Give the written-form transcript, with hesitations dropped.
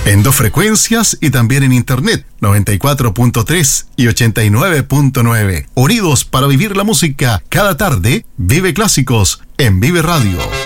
En dos frecuencias y también en internet, 94.3 y 89.9. Unidos para vivir la música. Cada tarde, vive clásicos en Vive Radio.